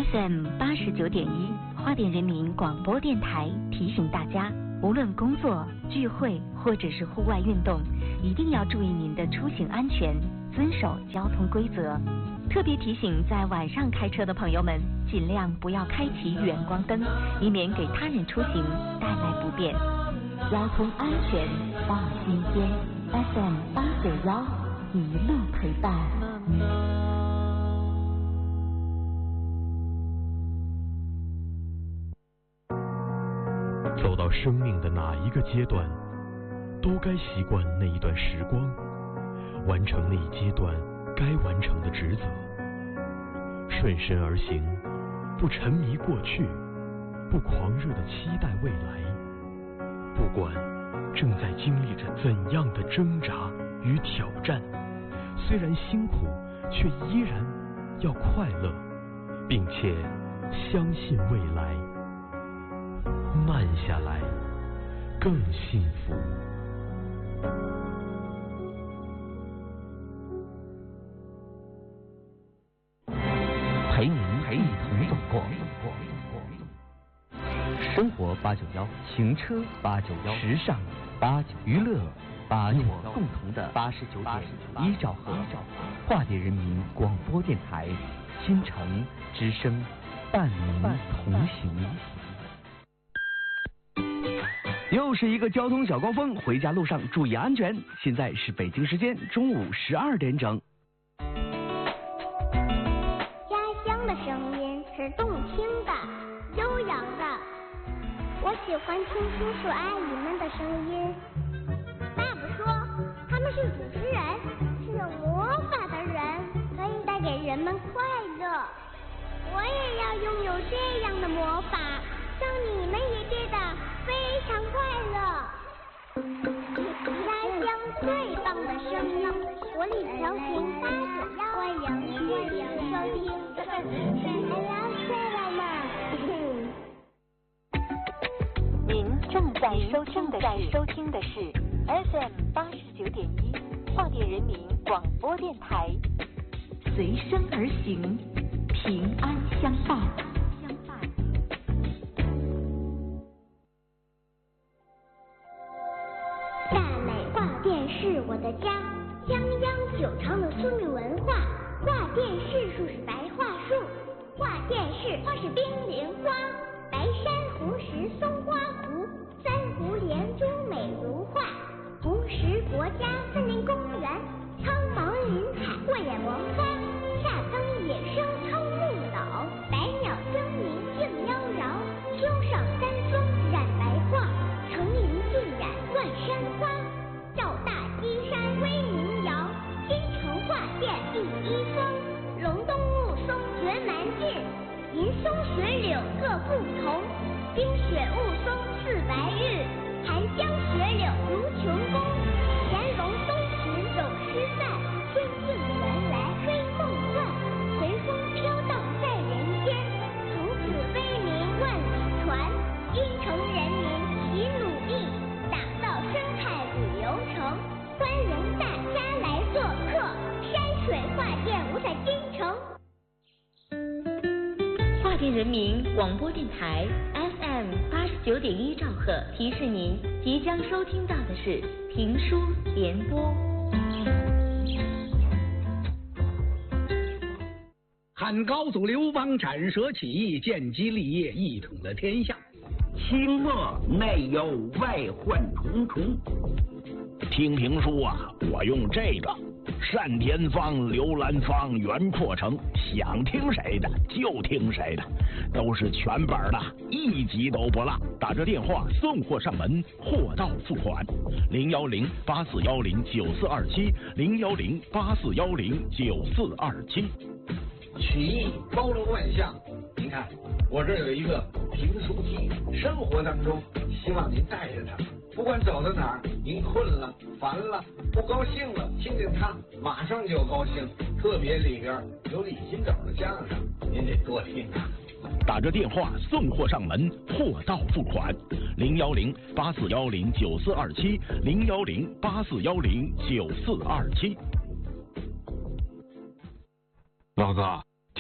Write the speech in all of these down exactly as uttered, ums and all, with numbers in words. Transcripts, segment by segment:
S M 八十九点一花莲人民广播电台提醒大家，无论工作、聚会或者是户外运动，一定要注意您的出行安全，遵守交通规则。特别提醒在晚上开车的朋友们，尽量不要开启远光灯，以免给他人出行带来不便。交通安全放心间 ，S M 八九幺一路陪伴。 走到生命的哪一个阶段，都该习惯那一段时光，完成那一阶段该完成的职责，顺身而行，不沉迷过去，不狂热地期待未来。不管正在经历着怎样的挣扎与挑战，虽然辛苦，却依然要快乐，并且相信未来。慢下来，更幸福。 陪您一同走过生活八九幺，行车八九幺，时尚八九，娱乐八九幺，共同的八十九点一兆赫，华电人民广播电台，新城之声，伴您同行。又是一个交通小高峰，回家路上注意安全。现在是北京时间中午十二点整。 家乡的声音是动听的、悠扬的，我喜欢听叔叔阿姨们的声音。爸爸说他们是主持人，是有魔法的人，可以带给人们快乐。我也要拥有这样的魔法，让你们也变得非常快乐。家乡最棒的声音，活力调频八九幺，欢迎欢迎收听。 您正在收听的是收听的是 S M 八十九点一华电人民广播电台，随身而行，平安相伴。 大美画电是我的家，泱泱久长的苏闽文化。画电视树是白桦树，画电视花是冰莲花，白珊瑚石松花湖，三湖连珠美如画。红石国家森林公园，苍茫林海慧眼王花，夏耕野生超牧岛，百鸟争鸣竞妖娆，秋上三松染白桦，层林尽染万山花。赵大基山威名扬，京城画电第一峰，龙东雾凇绝蛮劲，银松雪柳各不同，冰雪雾凇似白日，寒江雪柳如琼宫，乾隆东巡有诗赞，春尽原来非梦幻，随风飘荡在人间，从此威名万里传，京城人民齐努力，打造生态旅游城，欢迎大家来做客，山水画电五彩京城。 华电人民广播电台 S M 八十九点一兆赫提示您，即将收听到的是评书联播。 汉高祖刘邦斩蛇起义，建基立业，一统了天下。 清末内有外患重重。 听评书啊，我用这个单田芳、刘兰芳、袁阔成，想听谁的就听谁的，都是全本的，一集都不落。打着电话送货上门，货到付款。零幺零八四幺零九四二七，零幺零八四幺零九四二七。 曲艺包罗万象，您看我这有一个评书机，生活当中希望您带着它，不管走到哪儿，您困了、烦了、不高兴了，听见它马上就高兴。特别里边有李金斗的相声，您得多听啊。 打着电话送货上门，货到付款。零幺零八四幺零九四二七，零幺零八四幺零九四二七。 老子。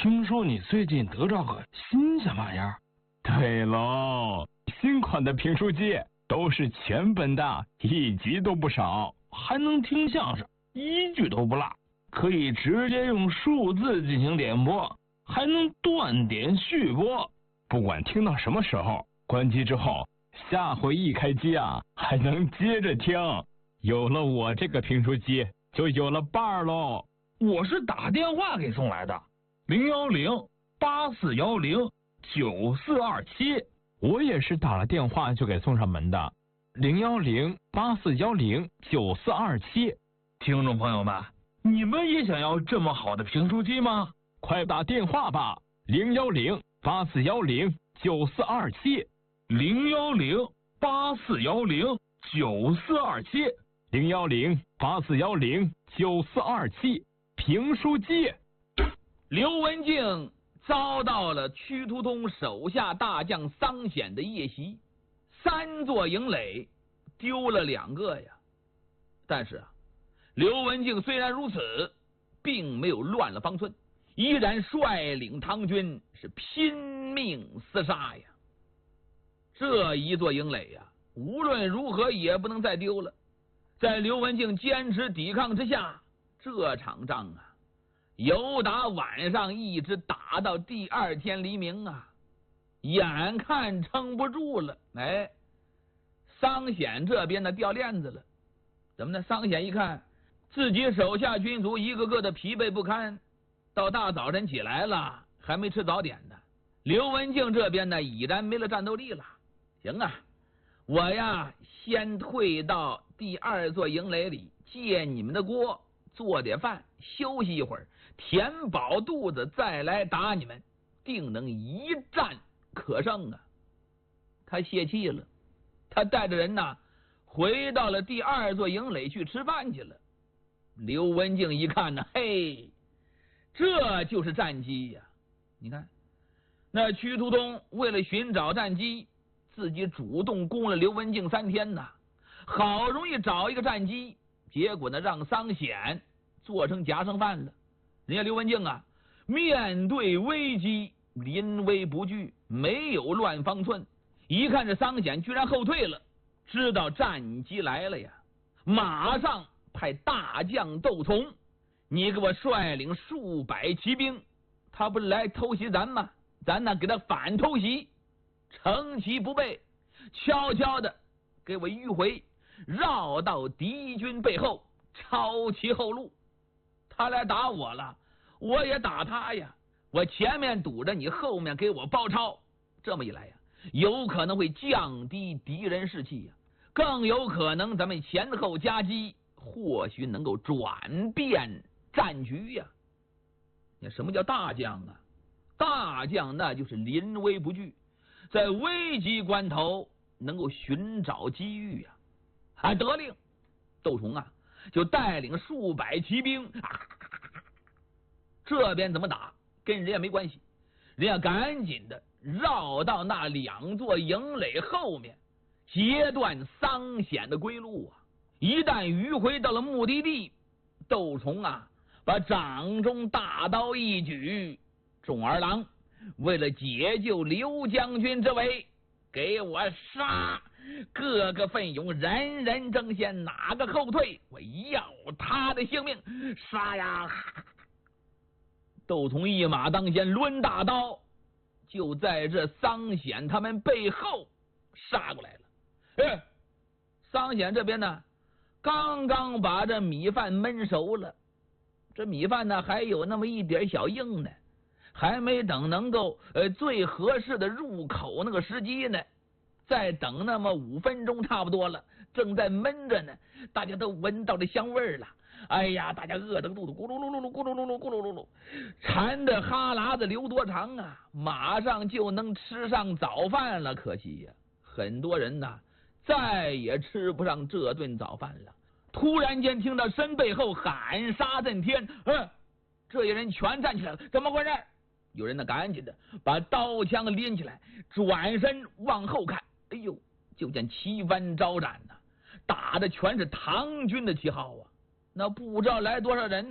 听说你最近得着个新鲜玩意儿？ 对喽，新款的评书机都是全本的，一集都不少， 还能听相声，一句都不落，可以直接用数字进行点播，还能断点续播， 不管听到什么时候，关机之后，下回一开机啊，还能接着听。有了我这个评书机，就有了伴儿喽。 我是打电话给送来的，零幺零八四幺零九四二七。 我也是打了电话就给送上门的，零幺零八四幺零九四二七。 听众朋友们，你们也想要这么好的评书机吗？ 快打电话吧，零幺零八四幺零九四二七， 零幺零八四幺零九四二七， 零幺零八四幺零九四二七。评书机。 刘文静遭到了屈突通手下大将桑显的夜袭，三座营垒丢了两个呀。但是啊，刘文静虽然如此，并没有乱了方寸，依然率领唐军是拼命厮杀呀。这一座营垒呀，无论如何也不能再丢了。在刘文静坚持抵抗之下，这场仗啊，由打晚上一直打到第二天黎明啊，眼看撑不住了。哎，桑显这边呢掉链子了。怎么呢？桑显一看自己手下军卒一个个的疲惫不堪，到大早晨起来了还没吃早点呢。刘文静这边呢已然没了战斗力了。行啊，我呀先退到第二座营垒里借你们的锅，做点饭，休息一会儿，填饱肚子再来打你们，定能一战可胜啊！他泄气了，他带着人呐回到了第二座营垒去吃饭去了。刘文静一看呢，嘿，这就是战机呀！你看，那屈突通为了寻找战机，自己主动攻了刘文静三天呐，好容易找一个战机，结果呢让桑显做成夹生饭了。人家刘文静啊，面对危机临危不惧，没有乱方寸。一看这桑显居然后退了，知道战机来了呀，马上派大将窦从，你给我率领数百骑兵，他不是来偷袭咱吗？咱呢给他反偷袭，乘其不备，悄悄的给我迂回，绕到敌军背后，抄其后路。他来打我了，我也打他呀，我前面堵着你，后面给我包抄。这么一来呀，有可能会降低敌人士气呀，更有可能咱们前后夹击，或许能够转变战局呀。那什么叫大将啊？大将那就是临危不惧，在危急关头能够寻找机遇呀。还得令，窦崇啊就带领数百骑兵，啊、这边怎么打跟人家没关系，人家赶紧的绕到那两座营垒后面，截断桑显的归路啊！一旦迂回到了目的地，窦崇啊把掌中大刀一举，众儿郎，为了解救刘将军之危，给我杀！各个奋勇，人人争先，哪个后退，我要他的性命！杀呀！窦从一马当先，抡大刀，就在这桑显他们背后杀过来了。哎，桑显这边呢，刚刚把这米饭焖熟了，这米饭呢还有那么一点小硬呢，还没等能够呃最合适的入口那个时机呢。再等那么五分钟差不多了，正在焖着呢，大家都闻到这香味了。哎呀，大家饿得肚子咕噜噜噜噜咕噜噜噜咕噜噜噜，馋的哈喇子流多长啊！马上就能吃上早饭了。可惜呀、啊，很多人呐再也吃不上这顿早饭了。突然间听到身背后喊杀震天，嗯，这些人全站起来了，怎么回事？有人呢赶紧的把刀枪拎起来，转身往后看。哎呦，就见旗帆招展呐、啊，打的全是唐军的旗号啊！那不知道来多少人呐，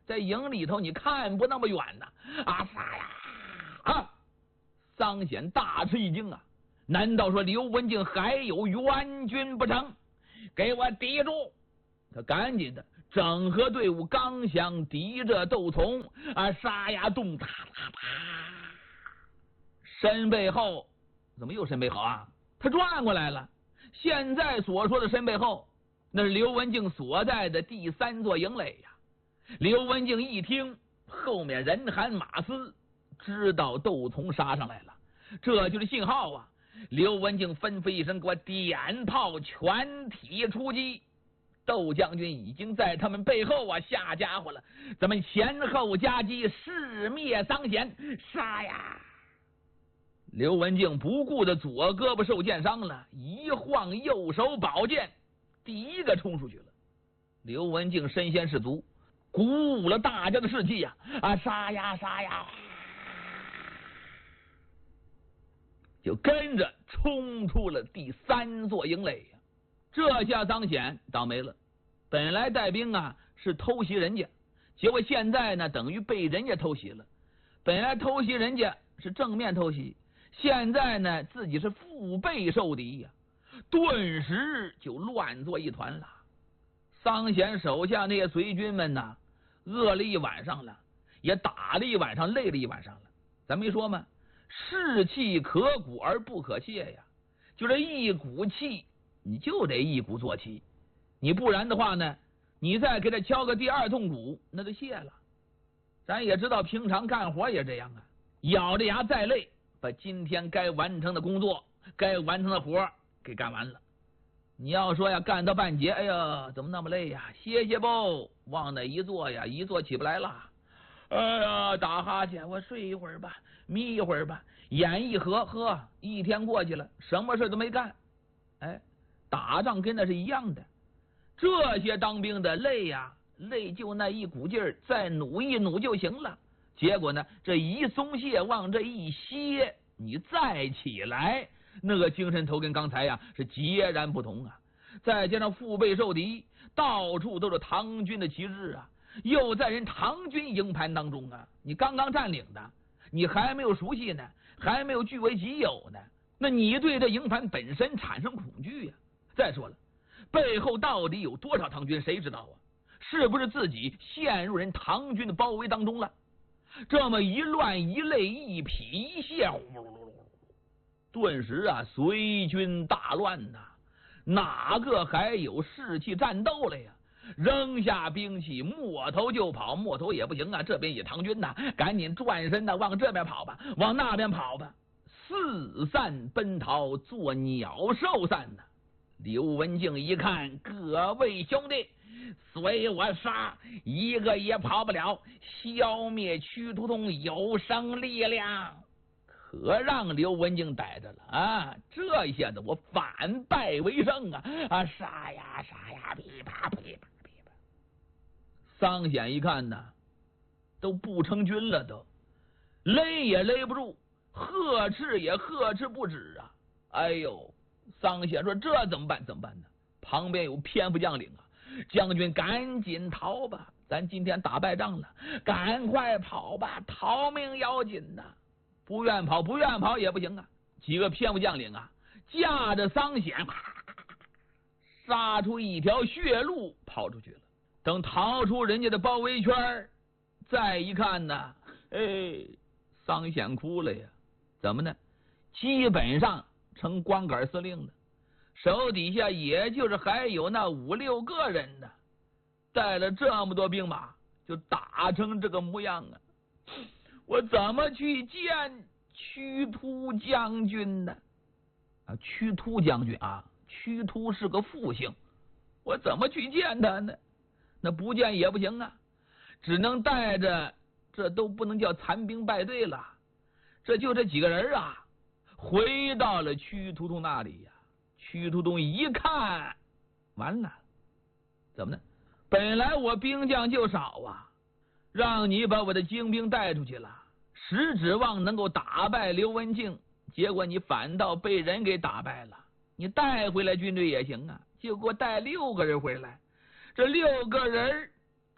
在营里头你看不那么远呐！啊杀呀！啊！桑显大吃一惊啊！难道说刘文静还有援军不成？给我抵住！他赶紧的整合队伍，刚想抵着窦从啊，杀呀动，啪啪啪！身背后怎么又身背后啊？他转过来了。现在所说的身背后，那是刘文静所在的第三座营垒呀。刘文静一听后面人喊马嘶，知道窦从杀上来了，这就是信号啊！刘文静吩咐一声，给我点炮，全体出击。窦将军已经在他们背后啊下家伙了，咱们前后夹击，誓灭桑显，杀呀！刘文静不顾的左胳膊受箭伤了，一晃右手宝剑，第一个冲出去了。刘文静身先士卒，鼓舞了大家的士气呀！啊，杀呀杀呀！就跟着冲出了第三座营垒呀！这下桑显倒霉了，本来带兵啊是偷袭人家，结果现在呢等于被人家偷袭了。本来偷袭人家是正面偷袭，现在呢自己是腹背受敌呀，顿时就乱作一团了。桑显手下那些随军们呐，饿了一晚上了，也打了一晚上，累了一晚上了。咱没说吗？士气可鼓而不可泄呀，就这一股气，你就得一鼓作气，你不然的话呢，你再给他敲个第二痛鼓，那就泄了。咱也知道平常干活也这样啊，咬着牙再累，把今天该完成的工作，该完成的活给干完了。你要说呀，干到半截，哎呀，怎么那么累呀？歇歇不，往那一坐呀，一坐起不来了。哎呀，打哈欠，我睡一会儿吧，眯一会儿吧，眼一合，呵，一天过去了，什么事都没干。哎，打仗跟那是一样的，这些当兵的累呀，累就那一股劲儿，再努一努就行了。结果呢，这一松懈，往这一歇，你再起来，那个精神头跟刚才呀是截然不同啊！再加上腹背受敌，到处都是唐军的旗帜啊，又在人唐军营盘当中啊，你刚刚占领的，你还没有熟悉呢，还没有据为己有呢，那你对这营盘本身产生恐惧呀、啊。再说了，背后到底有多少唐军，谁知道啊？是不是自己陷入人唐军的包围当中了？这么一乱一累一劈一泄，顿时啊，随军大乱呐、啊！哪个还有士气战斗了呀？扔下兵器，摸头就跑，摸头也不行啊！这边也唐军呐，赶紧转身呐，往这边跑吧，往那边跑吧，四散奔逃，作鸟兽散呐！刘文静一看，各位兄弟，随我杀，一个也跑不了，消灭屈突通有生力量。可让刘文静逮着了啊！这一下子我反败为胜啊！啊，杀呀杀呀，噼啪噼啪噼啪。桑显一看呢，都不成军了，都勒也勒不住，呵斥也呵斥不止啊！哎呦，桑显说这怎么办？怎么办呢？旁边有偏副将领啊，将军赶紧逃吧，咱今天打败仗了，赶快跑吧，逃命要紧呐！不愿跑，不愿跑也不行啊！几个偏副将领啊，架着桑显，杀出一条血路，跑出去了。等逃出人家的包围圈，再一看呢，哎，桑显哭了呀！怎么呢？基本上成光杆司令了，手底下也就是还有那五六个人呢，带了这么多兵马，就打成这个模样啊！我怎么去见屈突将军呢？啊，屈突将军啊，屈突是个复姓，我怎么去见他呢？那不见也不行啊，只能带着，这都不能叫残兵败队了，这就这几个人啊，回到了屈突通那里呀、啊。屈突通一看，完了，怎么呢？本来我兵将就少啊。让你把我的精兵带出去了，实指望能够打败刘文静，结果你反倒被人给打败了。你带回来军队也行啊，就给我带六个人回来，这六个人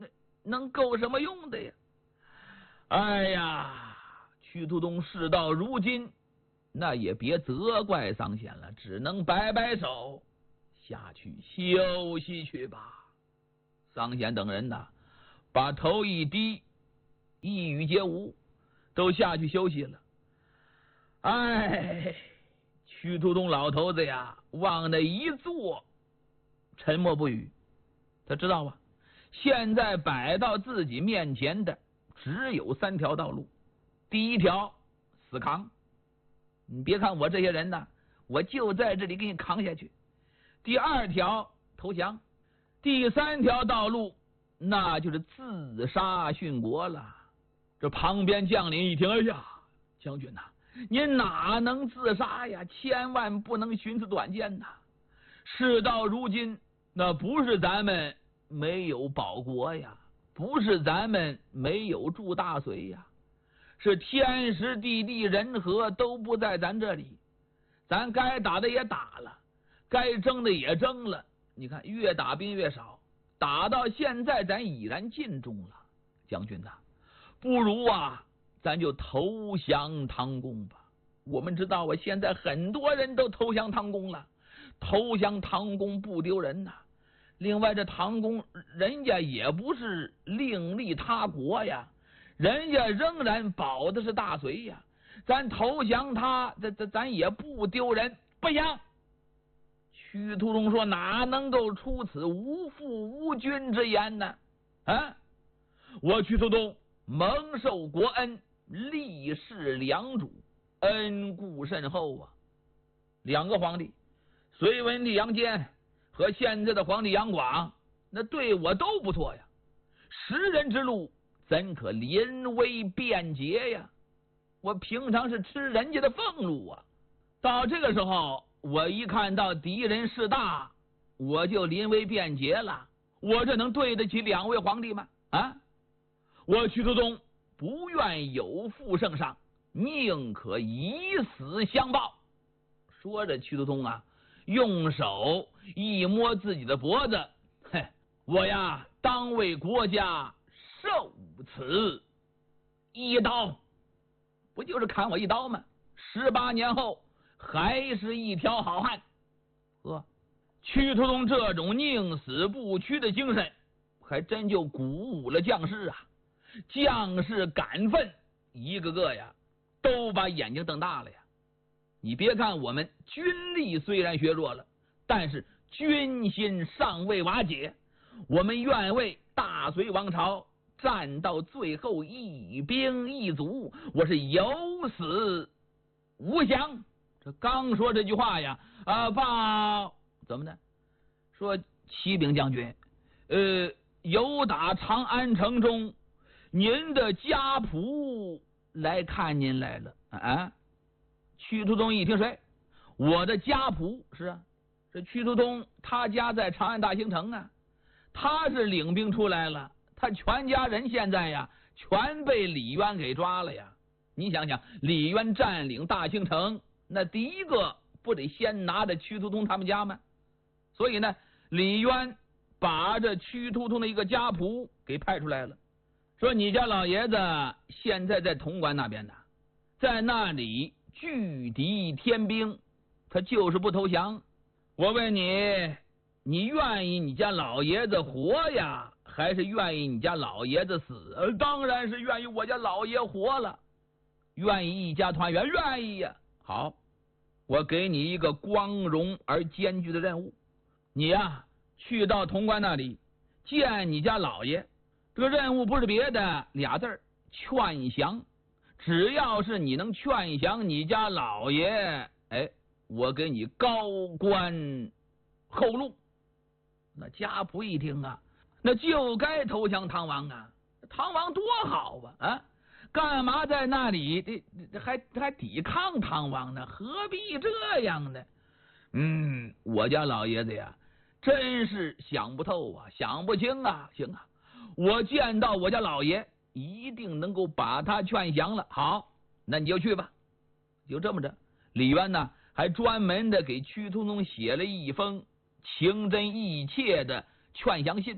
能够什么用的呀？哎呀，屈突通事到如今，那也别责怪桑贤了，只能摆摆手，下去休息去吧。桑贤等人呐，把头一低，一语皆无，都下去休息了。哎，屈突通老头子呀，往那一坐，沉默不语。他知道啊，现在摆到自己面前的只有三条道路。第一条，死扛。你别看我这些人呢，我就在这里给你扛下去。第二条，投降。第三条道路，那就是自杀殉国了。这旁边将领一听，哎呀，将军呐、啊，您哪能自杀呀？千万不能寻此短见呐！事到如今，那不是咱们没有保国呀，不是咱们没有助大隋呀，是天时地利人和都不在咱这里。咱该打的也打了，该征的也征了。你看，越打兵越少，打到现在咱已然尽忠了。将军呐、啊，不如啊，咱就投降唐公吧。我们知道啊，现在很多人都投降唐公了，投降唐公不丢人呐、啊。另外，这唐公人家也不是另立他国呀，人家仍然保的是大隋呀。咱投降他，咱咱咱也不丢人。不行！屈突通说：“哪能够出此无父无君之言呢？啊！我屈突通蒙受国恩，历世良主，恩固甚厚啊。两个皇帝，隋文帝杨坚和现在的皇帝杨广，那对我都不错呀。识人之路，怎可临危便捷呀？我平常是吃人家的俸禄啊。到这个时候，我一看到敌人势大，我就临危便捷了。我这能对得起两位皇帝吗？啊！我屈突通不愿有负圣上，宁可以死相报。”说着，屈突通啊，用手一摸自己的脖子，嘿，我呀，当为国家受此一刀。不就是砍我一刀吗？十八年后还是一条好汉。呵，屈突通这种宁死不屈的精神，还真就鼓舞了将士啊！将士感奋，一个个呀，都把眼睛瞪大了呀！你别看我们军力虽然削弱了，但是军心尚未瓦解，我们愿为大隋王朝战到最后一兵一卒，我是有死无降。这刚说这句话呀，啊，报怎么呢？说启禀将军，呃，有打长安城中，您的家仆来看您来了啊！屈突通一听，谁？我的家仆是啊，这屈突通他家在长安大兴城啊，他是领兵出来了。他全家人现在呀，全被李渊给抓了呀！你想想，李渊占领大兴城，那第一个不得先拿着屈突通他们家吗？所以呢，李渊把这屈突通的一个家仆给派出来了，说：“你家老爷子现在在潼关那边呢，在那里拒敌天兵，他就是不投降。我问你，你愿意你家老爷子活呀？”还是愿意你家老爷子死？呃，当然是愿意我家老爷活了，愿意一家团圆，愿意呀。好，我给你一个光荣而艰巨的任务，你呀去到潼关那里见你家老爷。这个任务不是别的，俩字儿：劝降。只要是你能劝降你家老爷，哎，我给你高官厚禄。那家仆一听啊，那就该投降唐王啊！唐王多好啊！啊，干嘛在那里这还还抵抗唐王呢？何必这样呢？嗯，我家老爷子呀，真是想不透啊，想不清啊！行啊，我见到我家老爷，一定能够把他劝降了。好，那你就去吧。就这么着，李渊呢，还专门的给屈突通写了一封情真意切的劝降信。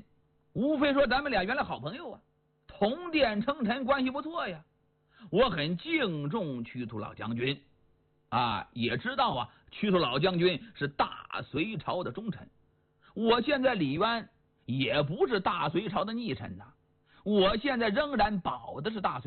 无非说咱们俩原来好朋友啊，同殿称臣，关系不错呀。我很敬重曲图老将军啊，也知道啊，曲图老将军是大隋朝的忠臣。我现在李渊也不是大隋朝的逆臣呐、啊，我现在仍然保的是大隋。